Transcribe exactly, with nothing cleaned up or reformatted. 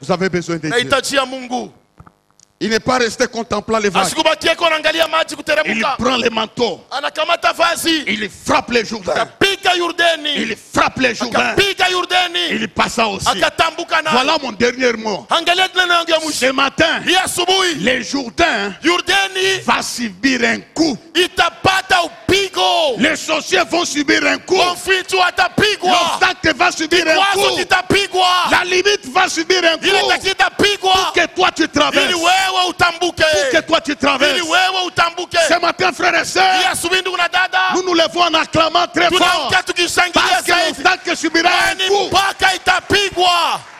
Vous avez besoin de Dieu. Nahitaji ya Mungu. Il n'est pas resté contemplant les vagues. Asikubakie kwa angalia maji Il kuteremka. prend les manteaux. Anakamata vazi. Il frappe les Jourdains. Akapiga Yordani. Il frappe les Jourdains. Akapiga Yordani. Il passa aussi. Akatambuka na. Voilà mon dernier mot. Angalia tena yangu ya mwisho. Ce matin, Hii asubuhi les Jourdains Yordani va subir un coup. itapata upigo. Les sorciers vont subir un coup. Konfitu atapigwa. L'obstacle va subir un Wazo coup. kitapigwa. La limite va subir un Ile coup. takitapigwa. Pour que toi tu traverses. Ili wewe utambuke. Pour que toi tu traverses. Ili wewe utambuke. Ce matin, frères et Hii sœurs, asubuhi ndugu na dada. nous nous levons en acclamant très fort. Tunaamka tukishangilia Parce que zaidi. l'obstacle subira un Ni coup. mpaka itapigwa.